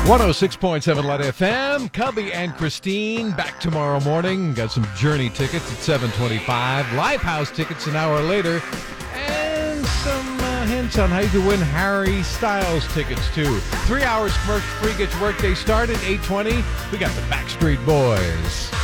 106.7 Light FM. Cubby and Christine back tomorrow morning. Got some Journey tickets at 7:25. Lifehouse tickets an hour later. And some hints on how you can win Harry Styles tickets, too. 3 hours commercial free. Get your workday started, 8:20. We got the Backstreet Boys.